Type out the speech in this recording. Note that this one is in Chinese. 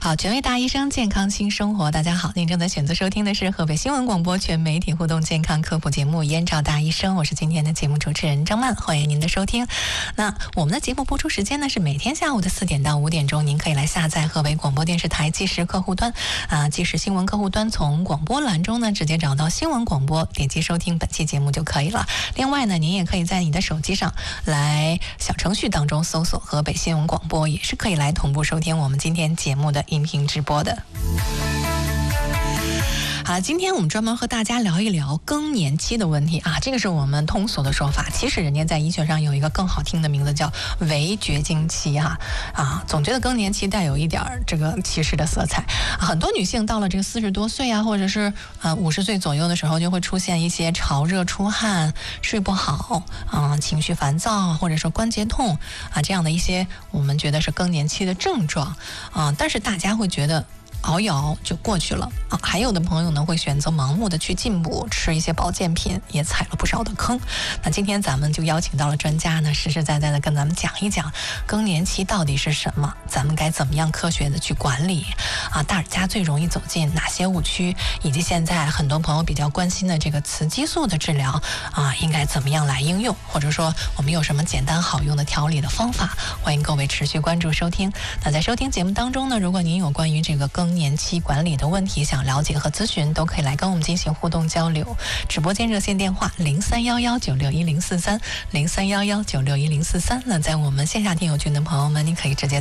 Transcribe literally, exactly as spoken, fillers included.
好，权威大医生，健康新生活。大家好，您正在选择收听的是河北新闻广播全媒体互动健康科普节目《燕赵大医生》，我是今天的节目主持人张曼，欢迎您的收听。那我们的节目播出时间呢是每天下午的四点到五点钟，您可以来下载河北广播电视台即时客户端啊，即时新闻客户端，从广播栏中呢直接找到新闻广播，点击收听本期节目就可以了。另外呢，您也可以在你的手机上来小程序当中搜索河北新闻广播，也是可以来同步收听我们今天节目的音频直播的。好，今天我们专门和大家聊一聊更年期的问题啊，这个是我们通俗的说法，其实人家在医学上有一个更好听的名字叫围绝经期哈啊，总觉得更年期带有一点这个歧视的色彩、啊、很多女性到了这个四十多岁啊，或者是呃五十岁左右的时候，就会出现一些潮热出汗、睡不好啊、情绪烦躁，或者说关节痛啊，这样的一些我们觉得是更年期的症状啊，但是大家会觉得熬一熬就过去了啊，还有的朋友呢会选择盲目的去进补，吃一些保健品，也踩了不少的坑。那今天咱们就邀请到了专家呢，实实在在的跟咱们讲一讲更年期到底是什么，咱们该怎么样科学的去管理啊？大家最容易走进哪些误区，以及现在很多朋友比较关心的这个雌激素的治疗啊，应该怎么样来应用，或者说我们有什么简单好用的调理的方法？欢迎各位持续关注收听。那在收听节目当中呢，如果您有关于这个更年期管理的问题想了解和咨询，都可以来跟我们进行互动交流。直播间热线电话零三幺幺九六一零四三零三幺幺九六一零四三。那在我们线下听友群的朋友们，你可以直接